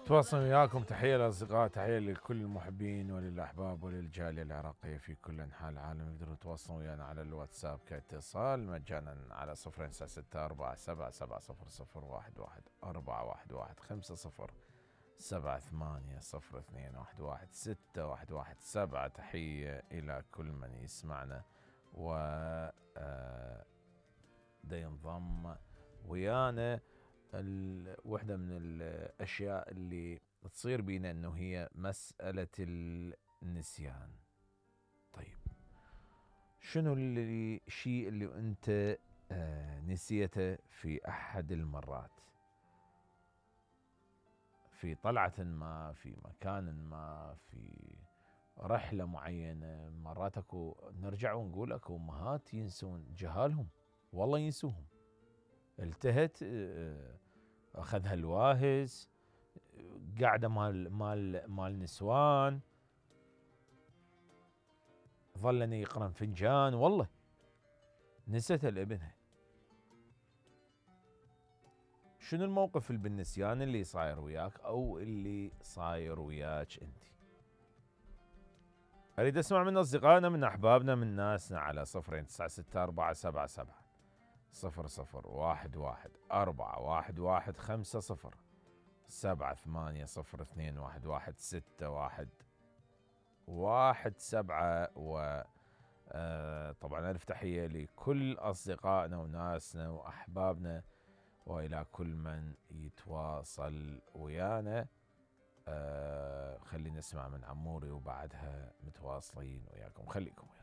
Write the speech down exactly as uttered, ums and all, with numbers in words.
نتواصل وياكم. تحية للأصدقاء، تحية لكل المحبين وللأحباب وللجالية العراقية في كل أنحاء العالم. يقدرون يتواصلون ويانا على الواتساب كاتصال مجانا على صفر تسعة ستة أربعة سبعة سبعة صفر صفر واحد واحد أربعة واحد واحد خمسة صفر سبعة ثمانية صفر اثنين واحد واحد ستة واحد واحد سبعة. تحية إلى كل من يسمعنا و دا ينضم ويانا. واحدة من الأشياء اللي تصير بينا أنه هي مسألة النسيان. طيب شنو اللي الشيء اللي أنت نسيته في أحد المرات، في طلعة ما، في مكان ما، في رحلة معينة؟ مرات اكو نرجع ونقول اكو امهات ينسون جهالهم، والله ينسوهم. التهت اخذها الواهس، قاعدة مال مال مال نسوان، ظلني يقرن فنجان، والله نسيت لابنها. شنو الموقف اللي بالنسيان اللي صاير وياك او اللي صاير وياك انت؟ اريد اسمع من اصدقائنا، من احبابنا، من ناسنا على صفر تسعة ستة أربعة سبعة سبعة صفر صفر واحد واحد أربعة واحد واحد خمسة صفر سبعة ثمانية صفر اثنين واحد واحد ستة واحد واحد سبعة. و آه طبعا ألف تحية لكل أصدقائنا وناسنا وأحبابنا وإلى كل من يتواصل ويانا. آه خلينا نسمع من عموري وبعدها متواصلين وياكم، خليكم ويانا.